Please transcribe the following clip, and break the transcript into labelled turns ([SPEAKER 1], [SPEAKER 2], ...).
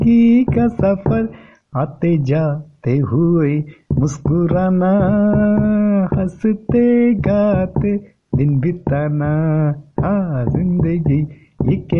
[SPEAKER 1] जिंदगी का सफर, आते जाते हुए मुस्कुराना, हंसते गाते दिन बिताना। हाँ जिंदगी ये